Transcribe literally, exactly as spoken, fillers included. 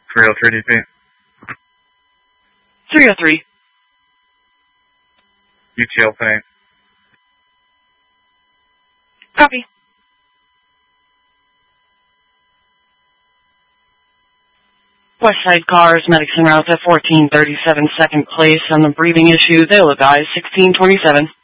three oh three D P. three oh three. U T L paint. Copy. Westside Cars, medics en route at fourteen thirty-seven second place on the breathing issue. They'll advise sixteen twenty-seven.